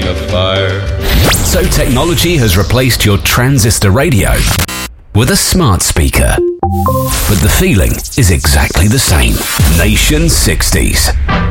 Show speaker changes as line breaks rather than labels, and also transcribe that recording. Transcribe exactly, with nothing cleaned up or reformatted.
a fire.
So technology has replaced your transistor radio with a smart speaker. But the feeling is exactly the same. Nation sixties.